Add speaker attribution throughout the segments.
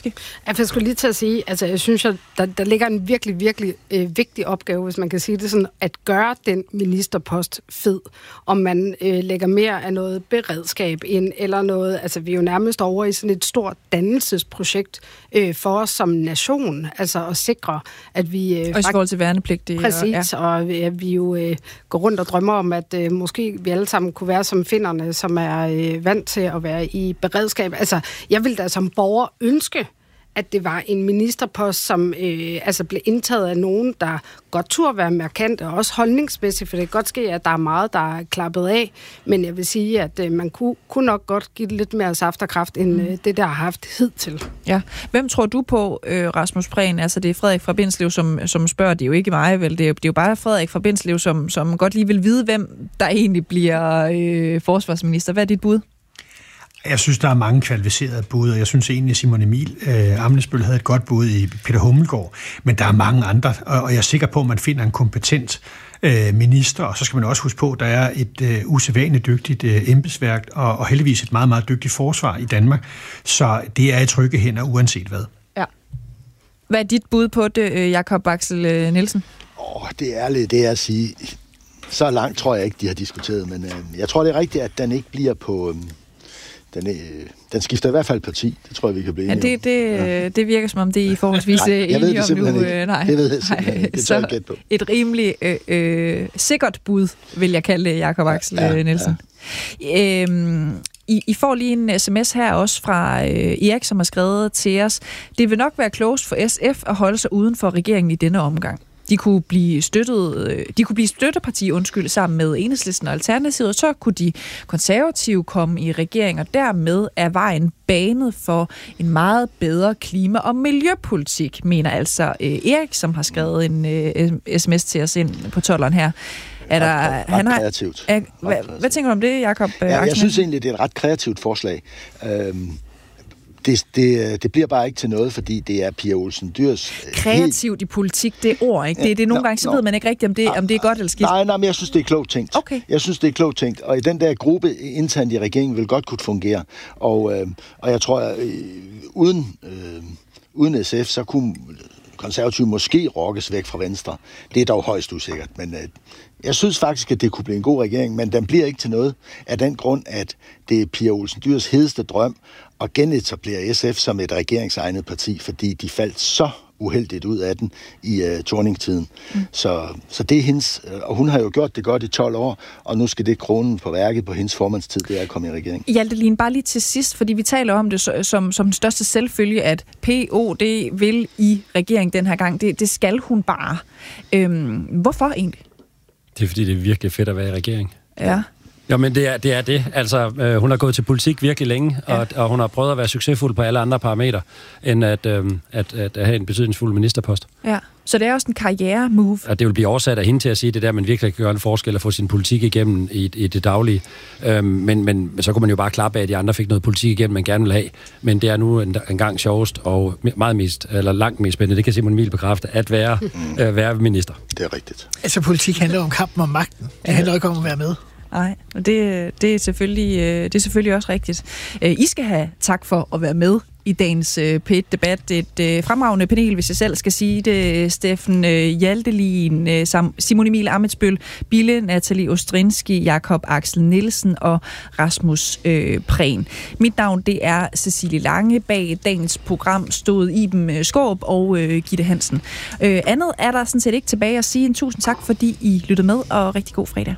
Speaker 1: Ostrinski?
Speaker 2: Jeg skulle lige til at sige, altså jeg synes, at der ligger en virkelig, virkelig vigtig opgave, hvis man kan sige det sådan, at gøre den ministerpost fed, om man lægger mere af noget beredskab ind, eller noget, altså vi er jo nærmest over i sådan et stort dannelsesprojekt for os som nation, altså at sikre, at vi...
Speaker 1: og i forhold til værnepligtige.
Speaker 2: Præcis, og vi jo går rundt og drømmer om, at måske vi alle sammen kunne være som finnerne, som er vant til at være i beredskab. Altså, jeg vil da som borger ønske, at det var en ministerpost, som blev indtaget af nogen, der godt turde være markant, og også holdningsmæssigt, for det kan godt ske, at der er meget, der er klappet af, men jeg vil sige, at man kunne nok godt give det lidt mere saft og kraft, end det, der har haft hidtil.
Speaker 1: Ja. Hvem tror du på, Rasmus Prehn? Altså, det er Frederik fra Bindslev, som spørger, det er jo ikke mig, vel? Det er jo bare Frederik fra Bindslev, som godt lige vil vide, hvem der egentlig bliver forsvarsminister. Hvad er dit bud?
Speaker 3: Jeg synes, der er mange kvalificerede bud, og jeg synes egentlig, at Simon Emil Ammitzbøll havde et godt bud i Peter Hummelgaard, men der er mange andre, og jeg er sikker på, at man finder en kompetent minister, og så skal man også huske på, at der er et usædvanligt dygtigt embedsværk, og heldigvis et meget, meget dygtigt forsvar i Danmark, så det er i trygge hænder, uanset hvad.
Speaker 1: Ja. Hvad er dit bud på det, Jakob Axel Nielsen?
Speaker 4: Det er ærligt, det er at sige, så langt tror jeg ikke, de har diskuteret, men jeg tror, det er rigtigt, at den ikke bliver på... Den skifter i hvert fald parti. Det tror jeg, vi kan blive enige
Speaker 1: om. Det virker, som om det er i forholdsvis enige om nu.
Speaker 4: Nej, det ved jeg simpelthen ikke. Det tør jeg gætte på.
Speaker 1: Et rimelig sikkert bud, vil jeg kalde det, Jakob Axel Nielsen. Ja. I får lige en sms her også fra Erik, som har skrevet til os. Det vil nok være klogest for SF at holde sig uden for regeringen i denne omgang. De kunne blive støtteparti, sammen med Enhedslisten og Alternativet, og så kunne de konservative komme i regering, og dermed er vejen banet for en meget bedre klima- og miljøpolitik, mener altså Erik, som har skrevet en sms til os ind på 12'eren her.
Speaker 4: Kreativt.
Speaker 1: Hvad tænker du om det, Jakob?
Speaker 4: Jeg synes egentlig, det er et ret kreativt forslag. Det bliver bare ikke til noget, fordi det er Pia Olsen Dyhrs...
Speaker 1: Kreativt i politik, det ord, ikke? Det er nogle gange, så ved man ikke rigtigt, om det er godt eller skidt.
Speaker 4: Nej, men jeg synes, det er klogt tænkt.
Speaker 1: Okay.
Speaker 4: Jeg synes, det er klogt tænkt, og i den der gruppe internt i regeringen vil godt kunne fungere. Og jeg tror, at uden SF, så kunne konservative måske rokkes væk fra Venstre. Det er dog højst usikkert, men... Jeg synes faktisk, at det kunne blive en god regering, men den bliver ikke til noget af den grund, at det er Pia Olsen Dyhrs hedeste drøm at genetablere SF som et regeringsegnet parti, fordi de faldt så uheldigt ud af den i Thorning-tiden. Så det er hendes, og hun har jo gjort det godt i 12 år, og nu skal det kronen på værket på hendes formandstid, det er at komme i regering.
Speaker 1: Hjalte, bare lige til sidst, fordi vi taler om det som den største selvfølge, at PO, det vil i regering den her gang. Det skal hun bare. Hvorfor egentlig?
Speaker 5: Det er fordi, det er virkelig fedt at være i regering.
Speaker 1: Ja.
Speaker 5: Jo, men det er det. Altså, hun har gået til politik virkelig længe, og hun har prøvet at være succesfuld på alle andre parametre, end at have en betydningsfuld ministerpost.
Speaker 1: Ja, så det er også en karriere-move.
Speaker 5: Og det vil blive oversat af hende til at sige, det der, man virkelig kan gøre en forskel og få sin politik igennem i det daglige. Men så kunne man jo bare klappe af, at de andre fik noget politik igennem, man gerne vil have. Men det er nu en gang sjovest og langt mest spændende, det kan Simon Emil bekræfte, at være minister.
Speaker 4: Det er rigtigt.
Speaker 6: Altså, politik handler om kampen om magten. Det handler ikke om at være med.
Speaker 1: Nej, det er selvfølgelig også rigtigt. I skal have tak for at være med i dagens P1-debat. Et fremragende panel, hvis jeg selv skal sige det. Steffen Hjaltelin, Simon Emil Ammitzbøll, Bille Nathalie Ostrinski, Jakob Axel Nielsen og Rasmus Prehn. Mit navn, det er Cecilie Lange. Bag dagens program stod Iben Skaarup og Gitte Hansen. Andet er der sådan set ikke tilbage at sige. En tusind tak, fordi I lyttede med, og rigtig god fredag.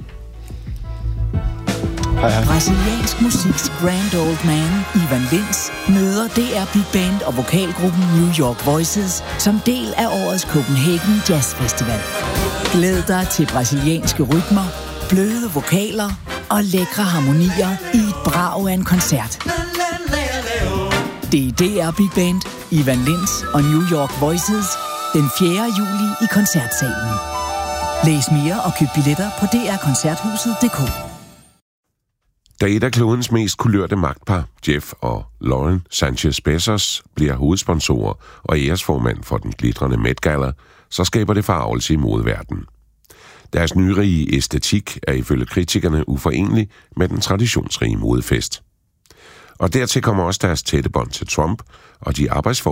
Speaker 7: Brasiliansk musiks grand old man, Ivan Lins, møder DR Big Band og vokalgruppen New York Voices som del af årets Copenhagen Jazz Festival. Glæd dig til brasilianske rytmer, bløde vokaler og lækre harmonier i et brag af en koncert. Det er DR Big Band, Ivan Lins og New York Voices den 4. juli i Koncertsalen. Læs mere og køb billetter på drkoncerthuset.dk.
Speaker 8: Da et af klodens mest kulørte magtpar, Jeff og Lauren Sanchez Bezos, bliver hovedsponsorer og æresformand for den glitrende Met Gala, så skaber det forargelse i modeverdenen. Deres nyrige æstetik er ifølge kritikerne uforenelig med den traditionsrige modefest. Og dertil kommer også deres tætte bånd til Trump og de arbejdsforhold,